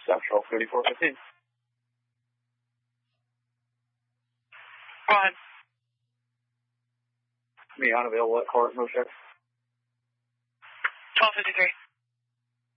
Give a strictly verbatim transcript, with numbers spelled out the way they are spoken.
Central, thirty-four fifteen. Go ahead. Me unavailable at court, no check. twelve fifty-three.